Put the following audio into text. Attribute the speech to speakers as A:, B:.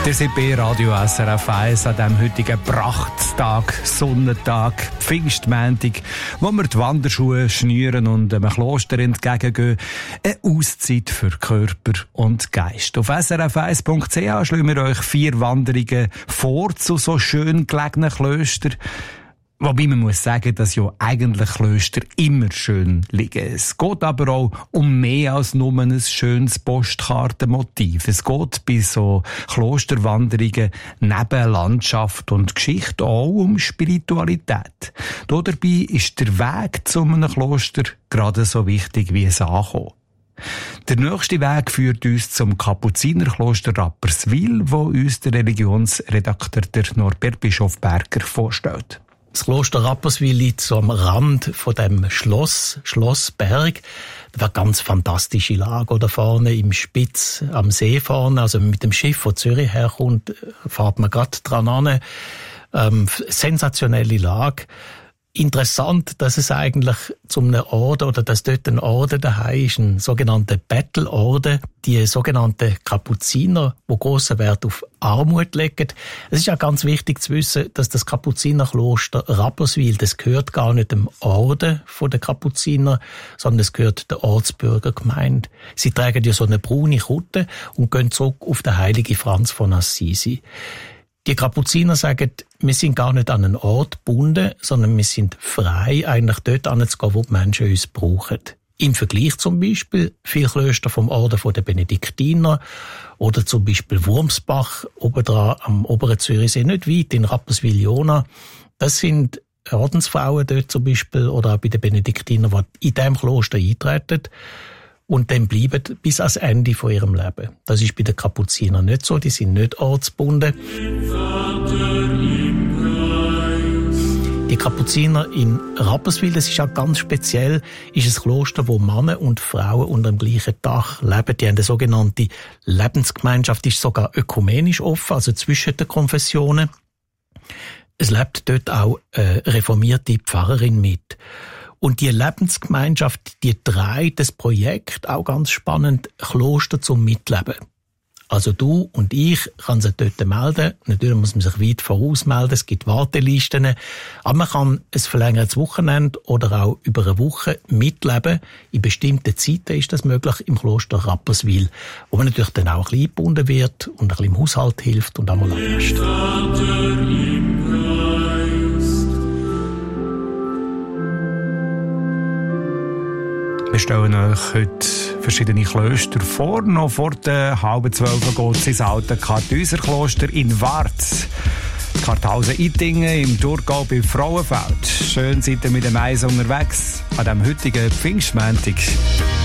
A: Der CB Radio SRF 1 an diesem heutigen Prachttag, Sonnentag, Pfingstmäntig, wo wir die Wanderschuhe schnüren und einem Kloster entgegengehen. Eine Auszeit für Körper und Geist. Auf srf1.ch schlagen wir euch 4 Wanderungen vor zu so schön gelegenen Klöstern. Wobei man muss sagen, dass ja eigentlich Klöster immer schön liegen. Es geht aber auch um mehr als nur ein schönes Postkartenmotiv. Es geht bei so Klosterwanderungen neben Landschaft und Geschichte auch um Spiritualität. Dabei ist der Weg zu einem Kloster gerade so wichtig wie es Ankommen. Der nächste Weg führt uns zum Kapuzinerkloster Rapperswil, wo uns der Religionsredakteur Norbert Bischof-Berger vorstellt.
B: Das Kloster Rapperswil liegt so am Rand von dem Schlossberg. Das war eine ganz fantastische Lage da vorne im Spitz am See vorne. Also mit dem Schiff, von Zürich herkommt, fährt man gerade dran an. Sensationelle Lage. Interessant, dass es eigentlich zum Orden oder dass dort ein Orden daheim ist, ein sogenannter Bettelorden. Die sogenannten Kapuziner, die grossen Wert auf Armut legen. Es ist ja ganz wichtig zu wissen, dass das Kapuzinerkloster Rapperswil, das gehört gar nicht dem Orden der Kapuziner, sondern es gehört der Ortsbürgergemeinde. Sie tragen ja so eine braune Kutte und gehen zurück auf den heiligen Franz von Assisi. Die Kapuziner sagen, wir sind gar nicht an einen Ort gebunden, sondern wir sind frei, eigentlich dort hinzugehen, wo die Menschen uns brauchen. Im Vergleich zum Beispiel viele Klöster vom Orden der Benediktiner oder zum Beispiel Wurmsbach, obendran am oberen Zürichsee, nicht weit in Rapperswil-Jona. Das sind Ordensfrauen dort zum Beispiel oder auch bei den Benediktinern, die in diesem Kloster eintreten und dann bleiben bis ans Ende von ihrem Leben. Das ist bei den Kapuzinern nicht so, die sind nicht ortsgebunden. Die Kapuziner in Rapperswil, das ist auch ganz speziell, ist ein Kloster, wo Männer und Frauen unter dem gleichen Dach leben. Die haben eine sogenannte Lebensgemeinschaft, die ist sogar ökumenisch offen, also zwischen den Konfessionen. Es lebt dort auch eine reformierte Pfarrerin mit. Und die Lebensgemeinschaft, die trägt das Projekt, auch ganz spannend, Kloster zum Mitleben. Also du und ich kann sich dort melden. Natürlich muss man sich weit vorausmelden, es gibt Wartelisten. Aber man kann ein verlängertes Wochenende oder auch über eine Woche mitleben. In bestimmten Zeiten ist das möglich im Kloster Rapperswil, wo man natürlich dann auch ein bisschen eingebunden wird und ein bisschen im Haushalt hilft und einmal lässt.
A: Wir stellen euch heute verschiedene Klöster vor. Noch vor der 11:30 geht es ins alte Kartäuserkloster in Warz. Karthausen-Ittigen im Thurgau bei Frauenfeld. Schön seid ihr mit dem Eis unterwegs an diesem heutigen Pfingstmontag.